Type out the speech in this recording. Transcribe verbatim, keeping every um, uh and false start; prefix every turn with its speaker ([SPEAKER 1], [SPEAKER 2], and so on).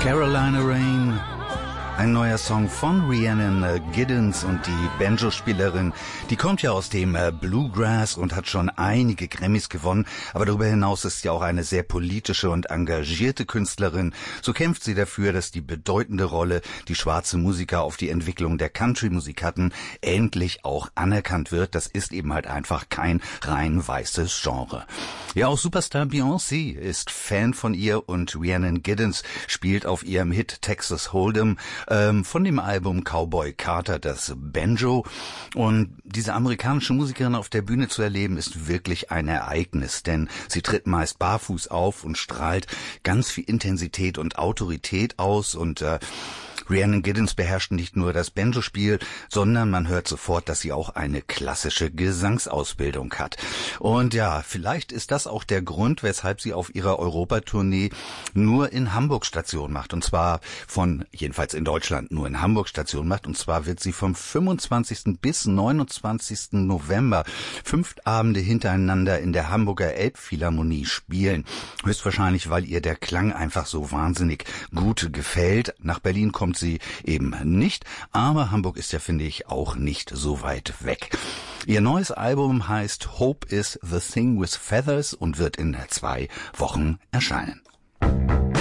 [SPEAKER 1] Carolina Rain. Ein neuer Song von Rhiannon Giddens, und die Banjo-Spielerin, die kommt ja aus dem Bluegrass und hat schon einige Grammys gewonnen, aber darüber hinaus ist sie auch eine sehr politische und engagierte Künstlerin. So kämpft sie dafür, dass die bedeutende Rolle, die schwarze Musiker auf die Entwicklung der Country-Musik hatten, endlich auch anerkannt wird. Das ist eben halt einfach kein rein weißes Genre. Ja, auch Superstar Beyoncé ist Fan von ihr, und Rhiannon Giddens spielt auf ihrem Hit Texas Hold'em ähm, von dem Album Cowboy Carter das Banjo. Und diese amerikanische Musikerin auf der Bühne zu erleben, ist wirklich ein Ereignis, denn sie tritt meist barfuß auf und strahlt ganz viel Intensität und Autorität aus, und äh, Rhiannon Giddens beherrscht nicht nur das Banjo-Spiel, sondern man hört sofort, dass sie auch eine klassische Gesangsausbildung hat. Und ja, vielleicht ist das auch der Grund, weshalb sie auf ihrer Europatournee nur in Hamburg Station macht. Und zwar von, jedenfalls in Deutschland, nur in Hamburg Station macht. Und zwar wird sie vom fünfundzwanzigsten bis neunundzwanzigsten November fünf Abende hintereinander in der Hamburger Elbphilharmonie spielen. Höchstwahrscheinlich, weil ihr der Klang einfach so wahnsinnig gut gefällt. Nach Berlin kommt sie eben nicht, aber Hamburg ist ja, finde ich, auch nicht so weit weg. Ihr neues Album heißt Hope is the Thing with Feathers und wird in zwei Wochen erscheinen.